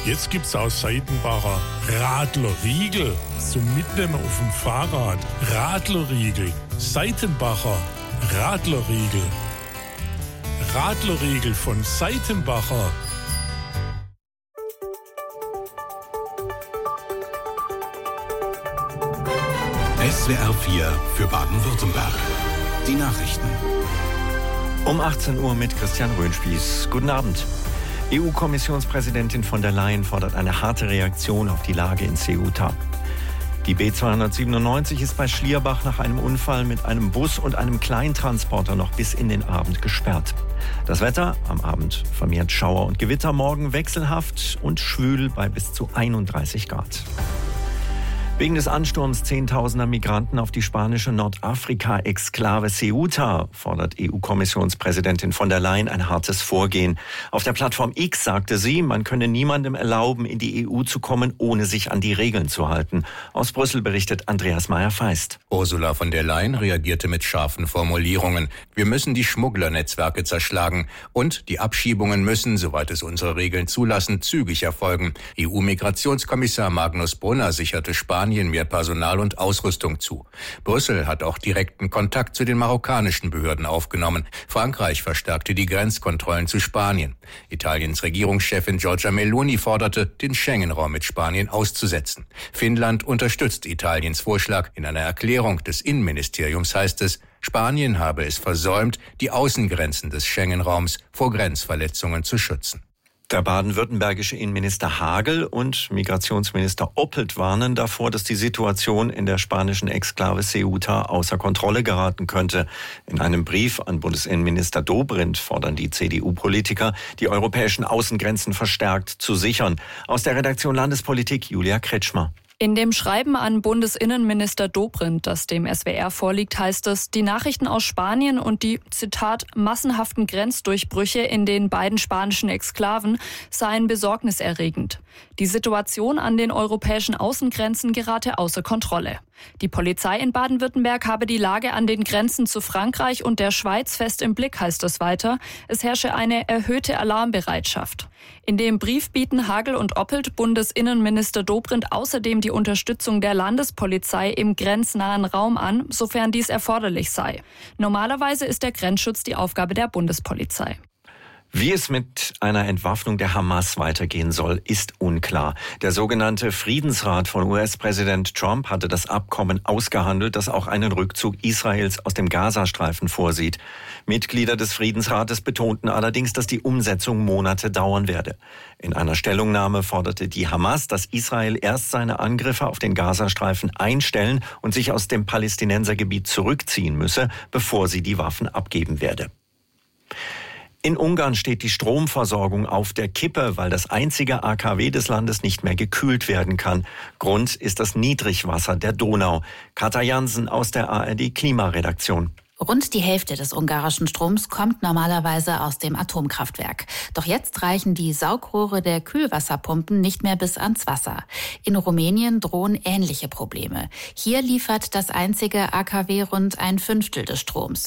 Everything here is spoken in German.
Jetzt gibt's aus Seitenbacher Radlerriegel zum Mitnehmen auf dem Fahrrad. Radlerriegel, Seitenbacher Radlerriegel. Radlerriegel von Seitenbacher. SWR 4 für Baden-Württemberg. Die Nachrichten. Um 18 Uhr mit Christian Röhnspieß. Guten Abend. EU-Kommissionspräsidentin von der Leyen fordert eine harte Reaktion auf die Lage in Ceuta. Die B297 ist bei Schlierbach nach einem Unfall mit einem Bus und einem Kleintransporter noch bis in den Abend gesperrt. Das Wetter am Abend vermehrt Schauer und Gewitter, morgen wechselhaft und schwül bei bis zu 31 Grad. Wegen des Ansturms zehntausender Migranten auf die spanische Nordafrika-Exklave Ceuta fordert EU-Kommissionspräsidentin von der Leyen ein hartes Vorgehen. Auf der Plattform X sagte sie, man könne niemandem erlauben, in die EU zu kommen, ohne sich an die Regeln zu halten. Aus Brüssel berichtet Andreas Meyer-Feist. Ursula von der Leyen reagierte mit scharfen Formulierungen. Wir müssen die Schmugglernetzwerke zerschlagen und die Abschiebungen müssen, soweit es unsere Regeln zulassen, zügig erfolgen. EU-Migrationskommissar Magnus Brunner sicherte Spanien mehr Personal und Ausrüstung zu. Brüssel hat auch direkten Kontakt zu den marokkanischen Behörden aufgenommen. Frankreich verstärkte die Grenzkontrollen zu Spanien. Italiens Regierungschefin Giorgia Meloni forderte, den Schengen-Raum mit Spanien auszusetzen. Finnland unterstützt Italiens Vorschlag. In einer Erklärung des Innenministeriums heißt es, Spanien habe es versäumt, die Außengrenzen des Schengen-Raums vor Grenzverletzungen zu schützen. Der baden-württembergische Innenminister Hagel und Migrationsminister Oppelt warnen davor, dass die Situation in der spanischen Exklave Ceuta außer Kontrolle geraten könnte. In einem Brief an Bundesinnenminister Dobrindt fordern die CDU-Politiker, die europäischen Außengrenzen verstärkt zu sichern. Aus der Redaktion Landespolitik Julia Kretschmer. In dem Schreiben an Bundesinnenminister Dobrindt, das dem SWR vorliegt, heißt es, die Nachrichten aus Spanien und die, Zitat, massenhaften Grenzdurchbrüche in den beiden spanischen Exklaven seien besorgniserregend. Die Situation an den europäischen Außengrenzen gerate außer Kontrolle. Die Polizei in Baden-Württemberg habe die Lage an den Grenzen zu Frankreich und der Schweiz fest im Blick, heißt es weiter. Es herrsche eine erhöhte Alarmbereitschaft. In dem Brief bieten Hagel und Oppelt Bundesinnenminister Dobrindt außerdem die Unterstützung der Landespolizei im grenznahen Raum an, sofern dies erforderlich sei. Normalerweise ist der Grenzschutz die Aufgabe der Bundespolizei. Wie es mit einer Entwaffnung der Hamas weitergehen soll, ist unklar. Der sogenannte Friedensrat von US-Präsident Trump hatte das Abkommen ausgehandelt, das auch einen Rückzug Israels aus dem Gazastreifen vorsieht. Mitglieder des Friedensrates betonten allerdings, dass die Umsetzung Monate dauern werde. In einer Stellungnahme forderte die Hamas, dass Israel erst seine Angriffe auf den Gazastreifen einstellen und sich aus dem Palästinensergebiet zurückziehen müsse, bevor sie die Waffen abgeben werde. In Ungarn steht die Stromversorgung auf der Kippe, weil das einzige AKW des Landes nicht mehr gekühlt werden kann. Grund ist das Niedrigwasser der Donau. Katja Jansen aus der ARD-Klimaredaktion. Rund die Hälfte des ungarischen Stroms kommt normalerweise aus dem Atomkraftwerk. Doch jetzt reichen die Saugrohre der Kühlwasserpumpen nicht mehr bis ans Wasser. In Rumänien drohen ähnliche Probleme. Hier liefert das einzige AKW rund ein Fünftel des Stroms.